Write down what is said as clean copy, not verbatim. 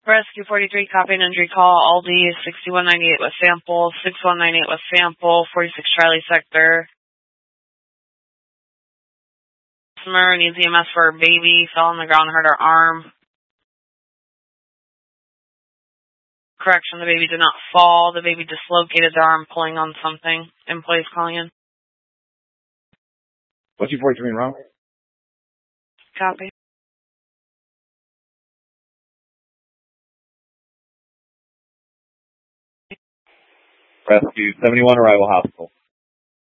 Rescue 43, copy an injury call. Aldi 6198 with sample, 6198 with sample, 46 Charlie sector. Customer needs EMS for her baby, fell on the ground, hurt her arm. Correction, the baby did not fall. The baby dislocated their arm pulling on something. Employees calling in. What's your 43 in wrong? Copy. Rescue 71, Arrival Hospital.